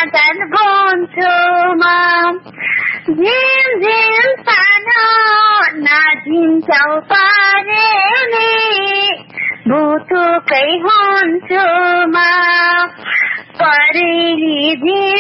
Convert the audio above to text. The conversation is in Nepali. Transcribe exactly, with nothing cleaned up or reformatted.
समाधान भन्छोमा झिम झिम सानो नाझिन्छौ पारेले भुतुकै हुन्छोमा परेली झिम